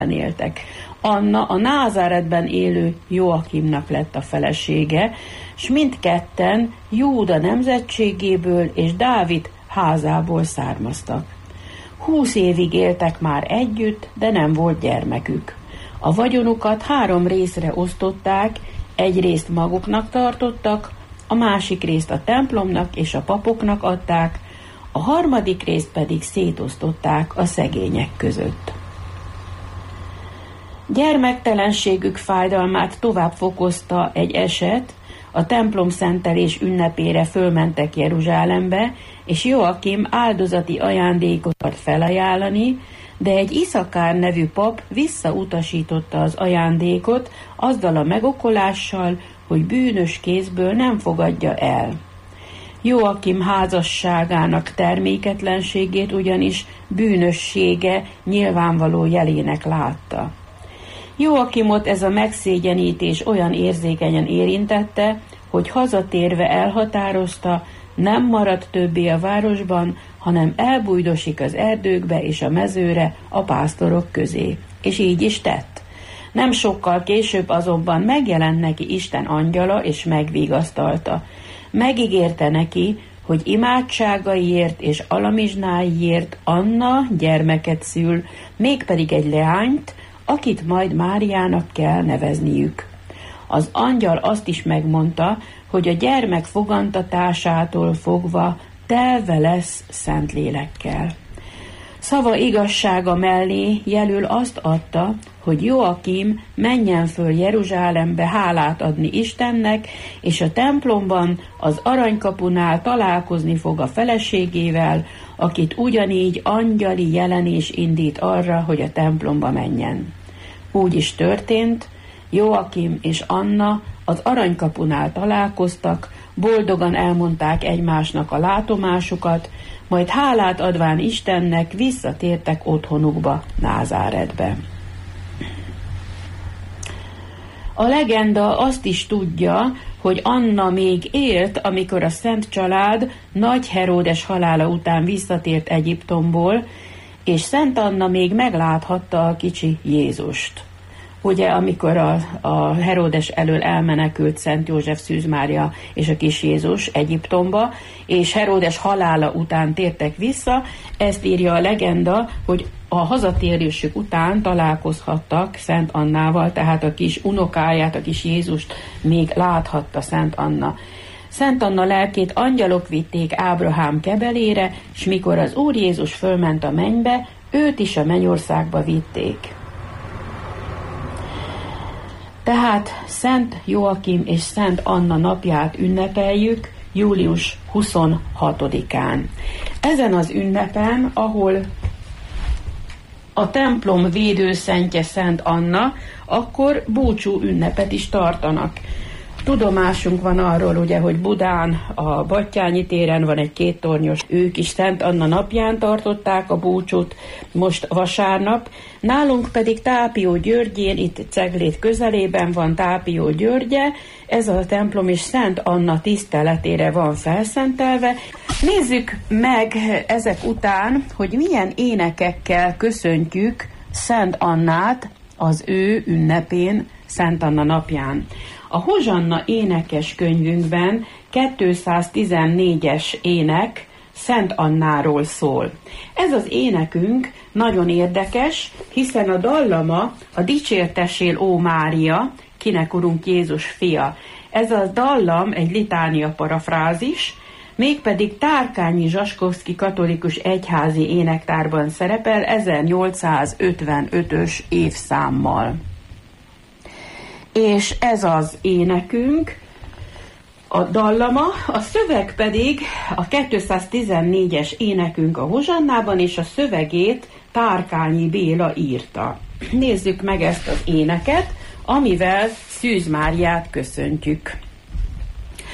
éltek. Anna a Názáretben élő Joakimnak lett a felesége, s mindketten Júda nemzetségéből és Dávid házából származtak. 20 évig éltek már együtt, de nem volt gyermekük. A vagyonukat 3 részre osztották, egy részt maguknak tartottak, a másik részt a templomnak és a papoknak adták, a harmadik részt pedig szétosztották a szegények között. Gyermektelenségük fájdalmát tovább fokozta egy eset, a templom szentelés ünnepére fölmentek Jeruzsálembe, és Joakim áldozati ajándékot akart felajánlani, de egy Iszakár nevű pap visszautasította az ajándékot azzal a megokolással, hogy bűnös kézből nem fogadja el. Joakim házasságának terméketlenségét ugyanis bűnössége nyilvánvaló jelének látta. Joakimot ez a megszégyenítés olyan érzékenyen érintette, hogy hazatérve elhatározta, nem marad többé a városban, hanem elbújdosik az erdőkbe és a mezőre a pásztorok közé. És így is tett. Nem sokkal később azonban megjelent neki Isten angyala és megvigasztalta. Megígérte neki, hogy imádságaiért és alamizsnáiért Anna gyermeket szül, mégpedig egy leányt, akit majd Máriának kell nevezniük. Az angyal azt is megmondta, hogy a gyermek fogantatásától fogva telve lesz Szentlélekkel. Szava igazsága mellé jelül azt adta, hogy Joakim menjen föl Jeruzsálembe hálát adni Istennek, és a templomban az aranykapunál találkozni fog a feleségével, akit ugyanígy angyali jelenés indít arra, hogy a templomba menjen. Úgy is történt, Joakim és Anna az aranykapunál találkoztak, boldogan elmondták egymásnak a látomásukat, majd hálát adván Istennek visszatértek otthonukba, Názáretbe. A legenda azt is tudja, hogy Anna még élt, amikor a Szent Család Nagy Heródes halála után visszatért Egyiptomból, és Szent Anna még megláthatta a kicsi Jézust. Ugye, amikor a Heródes elől elmenekült Szent József, Szűz Mária és a kis Jézus Egyiptomba, és Heródes halála után tértek vissza, ezt írja a legenda, hogy a hazatérésük után találkozhattak Szent Annával, tehát a kis unokáját, a kis Jézust még láthatta Szent Anna. Szent Anna lelkét angyalok vitték Ábrahám kebelére, s mikor az Úr Jézus fölment a mennybe, őt is a mennyországba vitték. Tehát Szent Joakim és Szent Anna napját ünnepeljük július 26-án. Ezen az ünnepen, ahol a templom védőszentje Szent Anna, akkor búcsú ünnepet is tartanak. Tudomásunk van arról, ugye, hogy Budán, a Battyányi téren van egy 2 tornyos, ők is Szent Anna napján tartották a búcsút, most vasárnap. Nálunk pedig Tápió Györgyén, itt Ceglét közelében van Tápió Györgye, ez a templom is Szent Anna tiszteletére van felszentelve. Nézzük meg ezek után, hogy milyen énekekkel köszöntjük Szent Annát az ő ünnepén, Szent Anna napján. A Hozsanna énekes könyvünkben 214-es ének Szent Annáról szól. Ez az énekünk nagyon érdekes, hiszen a dallama a Dicsértessél, ó Mária, kinek Urunk Jézus fia. Ez a dallam egy litánia parafrázis, mégpedig Tárkányi Zsaskovszky katolikus egyházi énektárban szerepel 1855-ös évszámmal. És ez az énekünk, a dallama, a szöveg pedig a 214-es énekünk a Hozsannában, és a szövegét Tárkányi Béla írta. Nézzük meg ezt az éneket, amivel Szűz Máriát köszöntjük.